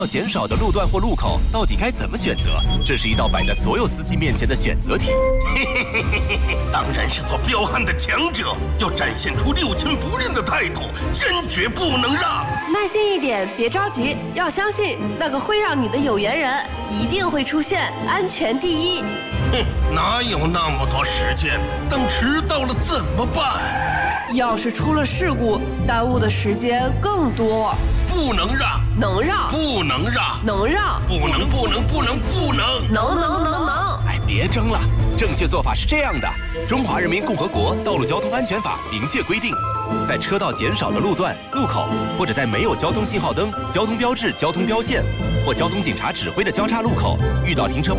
减少的路段或路口到底该怎么选择？这是一道摆在所有司机面前的选择题。 当然是做彪悍的强者，要展现出六亲不认的态度，坚决不能让。 耐心一点，别着急，要相信那个会让你的有缘人一定会出现，安全第一。 哪有那么多时间？等迟到了怎么办？ 要是出了事故，耽误的时间更多。 不能让， 能让， 不能让， 能让， 不能， 能。 哎，别争了，正确做法是这样的：《中华人民共和国道路交通安全法》明确规定，在车道减少的路段、路口，或者在没有交通信号灯、交通标志、交通标线或交通警察指挥的交叉路口，遇到停车